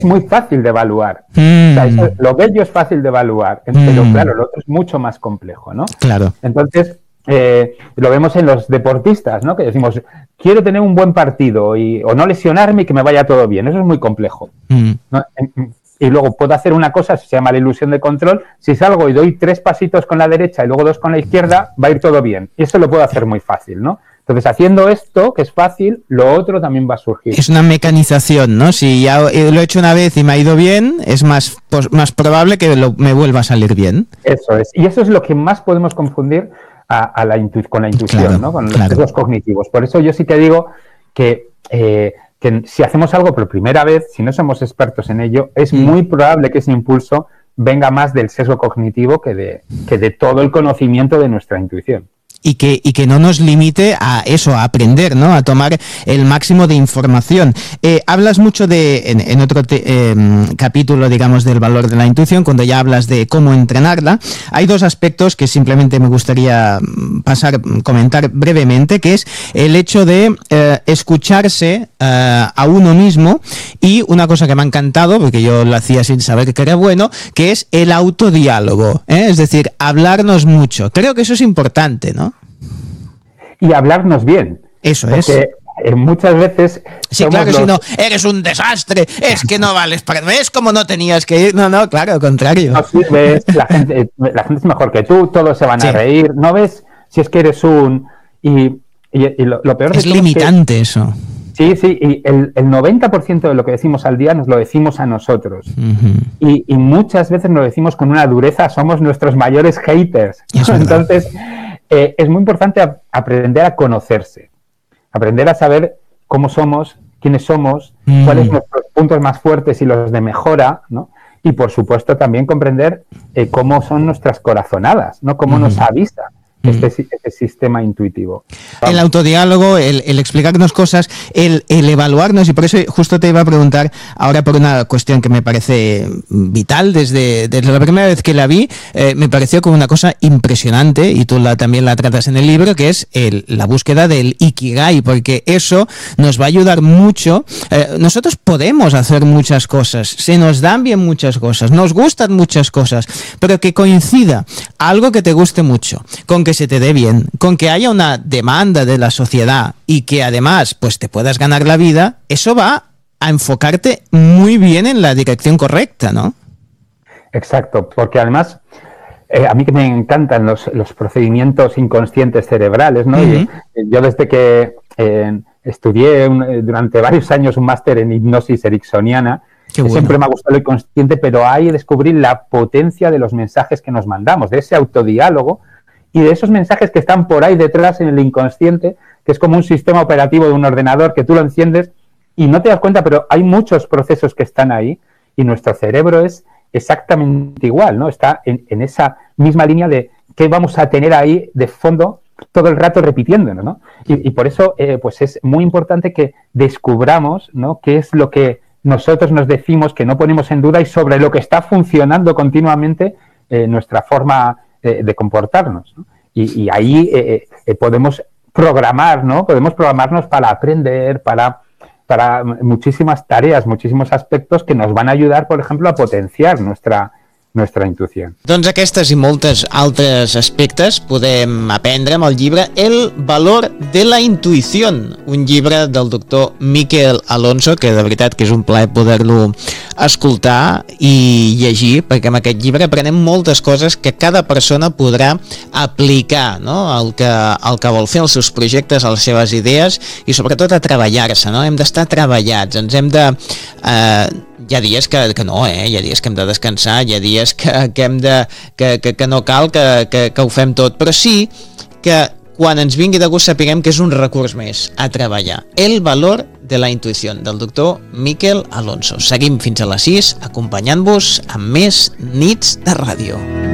muy fácil de evaluar. O sea, lo bello es fácil de evaluar, pero claro, lo otro es mucho más complejo, ¿no? Claro. Entonces, lo vemos en los deportistas, ¿no? Que decimos, quiero tener un buen partido o no lesionarme y que me vaya todo bien. Eso es muy complejo, ¿no? Y luego puedo hacer una cosa, se llama la ilusión de control. Si salgo y doy 3 pasitos con la derecha y luego 2 con la izquierda, va a ir todo bien. Y eso lo puedo hacer muy fácil, ¿no? Entonces, haciendo esto, que es fácil, lo otro también va a surgir. Es una mecanización, ¿no? Si ya lo he hecho una vez y me ha ido bien, es más probable que me vuelva a salir bien. Eso es. Y eso es lo que más podemos confundir con la intuición, claro, ¿no? Con los sesgos cognitivos. Por eso yo sí que digo que si hacemos algo por primera vez, si no somos expertos en ello, es muy probable que ese impulso venga más del sesgo cognitivo que de todo el conocimiento de nuestra intuición. Y que no nos limite a eso, a aprender, ¿no? A tomar el máximo de información. Hablas mucho en otro capítulo, digamos, del valor de la intuición, cuando ya hablas de cómo entrenarla. Hay 2 aspectos que simplemente me gustaría comentar brevemente, que es el hecho de escucharse a uno mismo, y una cosa que me ha encantado, porque yo lo hacía sin saber que era bueno, que es el autodiálogo, ¿eh? Es decir, hablarnos mucho. Creo que eso es importante, ¿no? Y hablarnos bien. Eso es. Porque muchas veces... Sí, claro, si no, eres un desastre, es que no vales para... ¿Ves cómo no tenías que ir? No, claro, al contrario. No sirves, la gente es mejor que tú, todos se van a reír. ¿No ves si es que eres un... Y lo peor es limitante eso. Sí, y el 90% de lo que decimos al día nos lo decimos a nosotros. Y muchas veces nos lo decimos con una dureza, somos nuestros mayores haters. Entonces... es muy importante aprender a conocerse, aprender a saber cómo somos, quiénes somos, cuáles son nuestros puntos más fuertes y los de mejora, ¿no? Y, por supuesto, también comprender cómo son nuestras corazonadas, ¿no? Cómo nos avisa este sistema intuitivo. El autodiálogo, el explicarnos cosas, el evaluarnos, y por eso justo te iba a preguntar ahora por una cuestión que me parece vital. Desde la primera vez que la vi, me pareció como una cosa impresionante, y tú también la tratas en el libro, que es la búsqueda del Ikigai, porque eso nos va a ayudar mucho. Nosotros podemos hacer muchas cosas, se nos dan bien muchas cosas, nos gustan muchas cosas, pero que coincida algo que te guste mucho, con que se te dé bien, con que haya una demanda de la sociedad y que además pues te puedas ganar la vida, eso va a enfocarte muy bien en la dirección correcta, ¿no? Exacto, porque además a mí que me encantan los procedimientos inconscientes cerebrales, ¿no? Y yo desde que estudié durante varios años un máster en hipnosis ericksoniana, siempre me ha gustado lo inconsciente, pero ahí descubrí la potencia de los mensajes que nos mandamos, de ese autodiálogo y de esos mensajes que están por ahí detrás en el inconsciente, que es como un sistema operativo de un ordenador que tú lo enciendes y no te das cuenta, pero hay muchos procesos que están ahí y nuestro cerebro es exactamente igual, ¿no? Está en esa misma línea de qué vamos a tener ahí de fondo todo el rato repitiéndonos, ¿no? Y por eso pues es muy importante que descubramos, ¿no?, qué es lo que nosotros nos decimos, que no ponemos en duda, y sobre lo que está funcionando continuamente nuestra forma de comportarnos, ¿no? Y ahí podemos programar, ¿no? Podemos programarnos para aprender, para muchísimas tareas, muchísimos aspectos que nos van a ayudar, por ejemplo, a potenciar nuestra intuició. Doncs aquestes i moltes altres aspectes podem aprendre amb el llibre El valor de la intuïció, un llibre del doctor Miquel Alonso, que de veritat que és un plaer poder-lo escoltar i llegir, perquè amb aquest llibre aprenem moltes coses que cada persona podrà aplicar, no?, el que vol fer, els seus projectes, les seves idees, i sobretot a treballar-se, no? Hem d'estar treballats, ens hem de... hi ha dies que no, hi ha dies que hem de descansar, hi ha dies que no cal que ho fem tot, però sí que quan ens vingui de gust sapiguem que és un recurs més a treballar. El valor de la intuïció, del doctor Miquel Alonso. Seguim fins a les 6 acompanyant-vos amb més nits de ràdio.